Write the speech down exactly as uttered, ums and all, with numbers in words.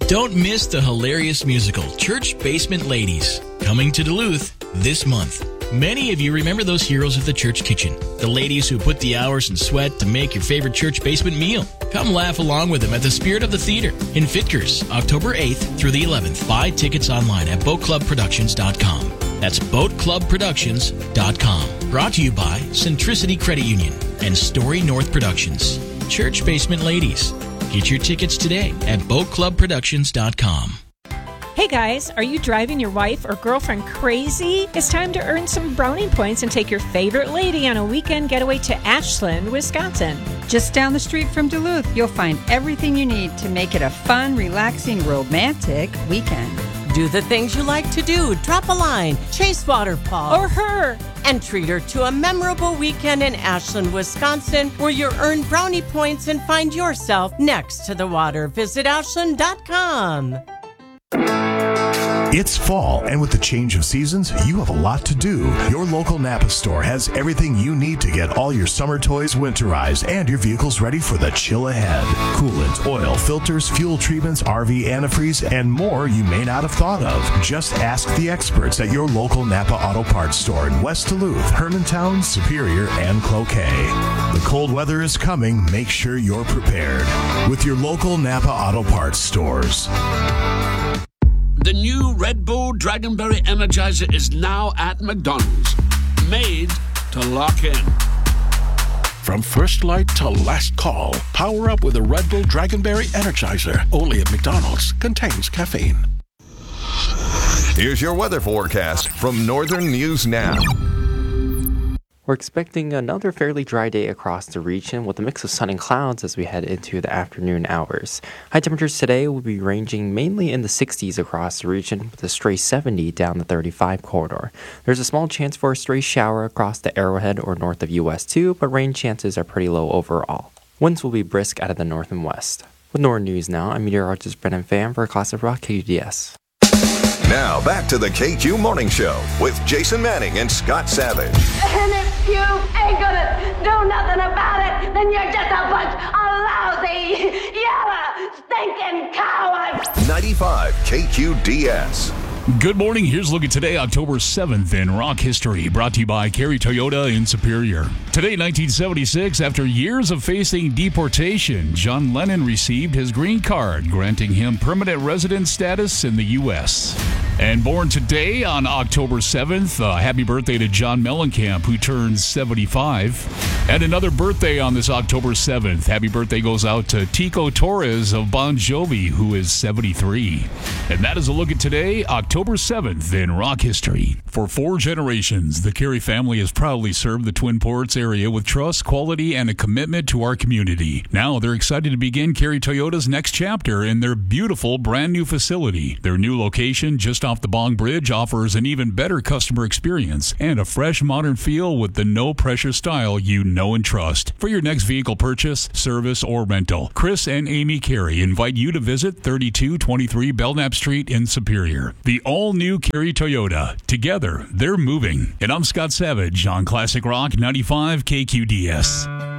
Don't miss the hilarious musical Church Basement Ladies, coming to Duluth this month. Many of you remember those heroes of the church kitchen, the ladies who put the hours and sweat to make your favorite church basement meal. Come laugh along with them at the Spirit of the Theater in Fitkers, October eighth through the eleventh. Buy tickets online at boat club productions dot com. That's boat club productions dot com. Brought to you by Centricity Credit Union and Story North Productions. Church Basement Ladies. Get your tickets today at boat club productions dot com. Hey guys, are you driving your wife or girlfriend crazy? It's time to earn some brownie points and take your favorite lady on a weekend getaway to Ashland, Wisconsin. Just down the street from Duluth, you'll find everything you need to make it a fun, relaxing, romantic weekend. Do the things you like to do. Drop a line, chase waterfalls. Or her. And treat her to a memorable weekend in Ashland, Wisconsin, where you earn brownie points and find yourself next to the water. Visit ashland dot com. It's fall, and with the change of seasons, you have a lot to do. Your local Napa store has everything you need to get all your summer toys winterized and your vehicles ready for the chill ahead. Coolant, oil, filters, fuel treatments, R V antifreeze, and more you may not have thought of. Just ask the experts at your local Napa Auto Parts store in West Duluth, Hermantown, Superior, and Cloquet. The cold weather is coming. Make sure you're prepared with your local Napa Auto Parts stores. The new Red Bull Dragonberry Energizer is now at McDonald's. Made to lock in. From first light to last call, power up with a Red Bull Dragonberry Energizer. Only at McDonald's. Contains caffeine. Here's your weather forecast from Northern News Now. We're expecting another fairly dry day across the region with a mix of sun and clouds as we head into the afternoon hours. High temperatures today will be ranging mainly in the sixties across the region with a stray seventy down the thirty-five corridor. There's a small chance for a stray shower across the Arrowhead or north of U S two, but rain chances are pretty low overall. Winds will be brisk out of the north and west. With Northern News Now, I'm meteorologist Brennan Pham for Classic Rock K U D S. Now, back to the K Q Morning Show with Jason Manning and Scott Savage. And if you ain't gonna do nothing about it, then you're just a bunch of lousy, yellow, stinking cowards. ninety-five K Q D S. Good morning. Here's a look at today, October seventh in rock history, brought to you by Carey Toyota in Superior. Today, nineteen seventy-six, after years of facing deportation, John Lennon received his green card, granting him permanent resident status in the U S And born today on October seventh, uh, happy birthday to John Mellencamp, who turns seventy-five. And another birthday on this October seventh. Happy birthday goes out to Tico Torres of Bon Jovi, who is seventy-three. And that is a look at today, October seventh in rock history. For four generations, the Carey family has proudly served the Twin Ports area with trust, quality, and a commitment to our community. Now they're excited to begin Carey Toyota's next chapter in their beautiful brand new facility. Their new location just off the Bong Bridge offers an even better customer experience and a fresh modern feel with the no-pressure style you know and trust. For your next vehicle purchase, service, or rental, Chris and Amy Carey invite you to visit thirty-two twenty-three Belknap Street in Superior. The all-new Carey Toyota. Together, they're moving. And I'm Scott Savage on Classic Rock ninety-five K Q D S.